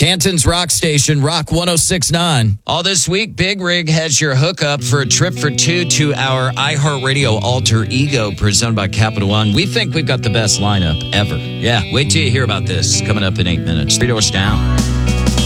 Canton's Rock Station, Rock 106.9. All this week, Big Rig has your hookup for a trip for two to our iHeartRadio Alter Ego presented by Capital One. We think we've got the best lineup ever. Yeah, wait till you hear about this. Coming up in 8 minutes. 3 doors down.